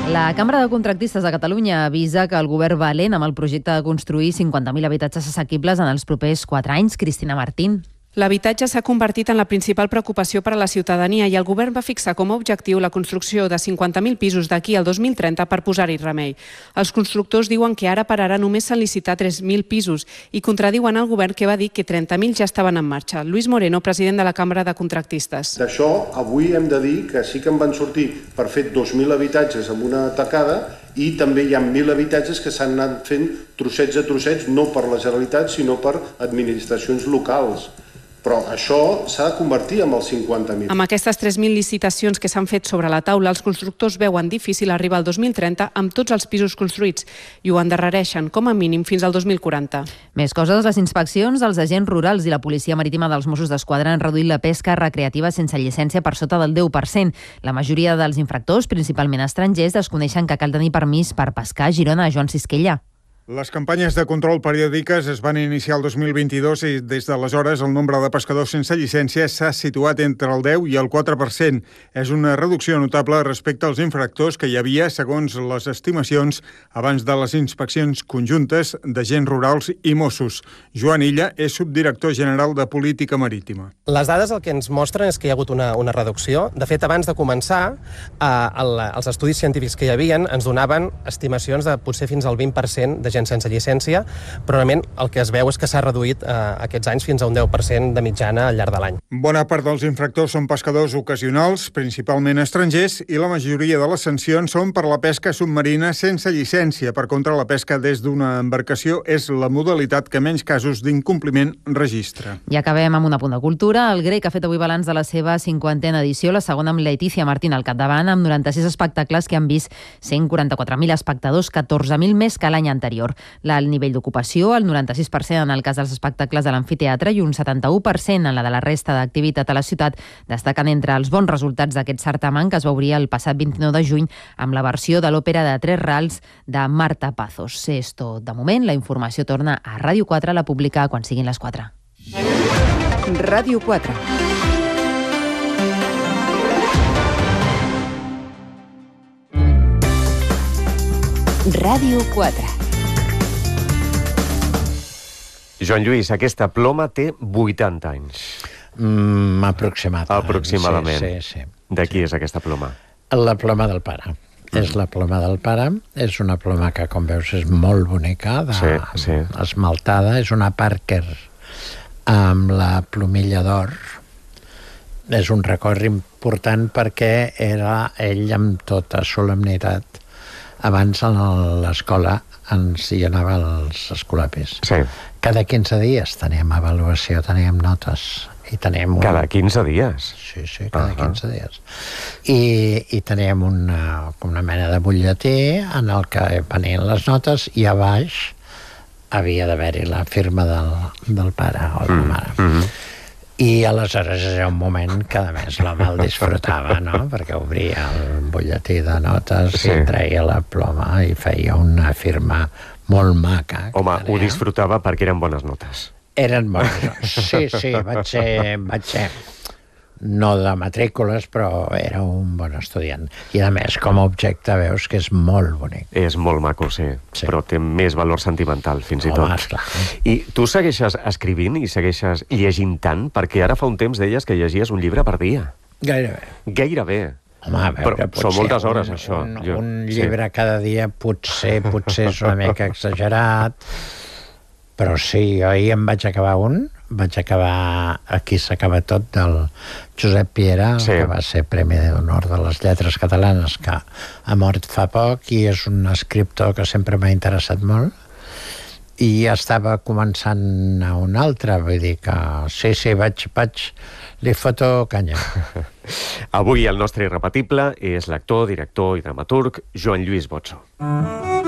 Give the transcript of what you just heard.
La Cambra de Contractistes de Catalunya avisa que el govern va lent amb el projecte de construir 50.000 habitatges assequibles en els propers 4 anys. Cristina Martín. L'habitatge s'ha convertit en la principal preocupació per a la ciutadania i el govern va fixar com a objectiu la construcció de 50.000 pisos d'aquí al 2030 per posar-hi remei. Els constructors diuen que ara per ara només s'han licitat 3.000 pisos i contradiuen el govern que va dir que 30.000 ja estaven en marxa. Luis Moreno, president de la Cambra de Contractistes. D'això avui hem de dir que sí que en van sortir per fer 2.000 habitatges amb una tacada i també hi ha 1.000 habitatges que s'han anat fent trossets a trossets, no per la Generalitat sinó per administracions locals. Però això s'ha de convertir en els 50.000. Amb aquestes 3.000 licitacions que s'han fet sobre la taula, els constructors veuen difícil arribar al 2030 amb tots els pisos construïts i ho endarrereixen, com a mínim, fins al 2040. Més coses, les inspeccions dels agents rurals i la Policia Marítima dels Mossos d'Esquadra han reduït la pesca recreativa sense llicència per sota del 10%. La majoria dels infractors, principalment estrangers, desconeixen que cal tenir permís per pescar a Girona. Joan Sisquella. Les campanyes de control periòdiques es van iniciar el 2022 i des d'aleshores el nombre de pescadors sense llicència s'ha situat entre el 10 i el 4%. És una reducció notable respecte als infractors que hi havia, segons les estimacions, abans de les inspeccions conjuntes d'agents rurals i Mossos. Joan Illa és subdirector general de Política Marítima. Les dades el que ens mostren és que hi ha hagut una reducció. De fet, abans de començar, els estudis científics que hi havia ens donaven estimacions de potser fins al 20% de gent sense llicència, però realment el que es veu és que s'ha reduït aquests anys fins a un 10% de mitjana al llarg de l'any. Bona part dels infractors són pescadors ocasionals, principalment estrangers, i la majoria de les sancions són per la pesca submarina sense llicència. Per contra, la pesca des d'una embarcació és la modalitat que menys casos d'incompliment registra. I acabem amb un apunt de cultura. El Grec ha fet avui balanç de la seva 50a edició, la segona amb Leticia Martín al capdavant, amb 96 espectacles que han vist 144.000 espectadors, 14.000 més que l'any anterior. El nivell d'ocupació, el 96% en el cas dels espectacles de l'amfiteatre i un 71% en la de la resta d'activitat a la ciutat, destaquen entre els bons resultats d'aquest certamen que es va obrir el passat 29 de juny amb la versió de l'òpera de Tres Rals de Marta Pazos. És tot de moment. La informació torna a Ràdio 4, la publica quan siguin les 4. Ràdio 4. Ràdio 4. Joan Lluís, aquesta ploma té 80 anys. Aproximadament. Sí. De qui és aquesta ploma? La ploma del pare. És la ploma del pare. És una ploma que, com veus, és molt bonica, esmaltada. És una Parker amb la plomilla d'or. És un record important perquè era ell amb tota solemnitat. Abans a l'escola ens hi anava als escolapis. Sí. Cada 15 dies teníem avaluació, teníem notes. I teníem Cada 15 dies? Sí, cada 15 dies. I teníem una mena de butlletí en el que venien les notes i a baix havia d'haver-hi la firma del pare o de la mare. I aleshores era un moment que, a més, l'home el disfrutava, no? Perquè obria el butlletí de notes i treia la ploma i feia una firma molt maca. Home, ho disfrutava perquè eren bones notes. Eren bones notes. Sí, vaig ser no de matrícules, però era un bon estudiant. I, a més, com a objecte, veus que és molt bonic. És molt maco, sí. Però té més valor sentimental, fins i tot. Esclar. I tu segueixes escrivint i segueixes llegint tant? Perquè ara fa un temps deies que llegies un llibre per dia. Gairebé. Home, a veure, però són moltes hores, això. Un llibre cada dia potser és una mica exagerat, però sí, jo ahir em vaig acabar Aquí s'acaba tot, del Josep Piera, que va ser Premi d'Honor de les Lletres Catalanes, que ha mort fa poc, i és un escriptor que sempre m'ha interessat molt, i estava començant a un altre, vull dir que sí, li foto canya. Avui el nostre irrepetible és l'actor, director i dramaturg Joan Lluís Bozzo.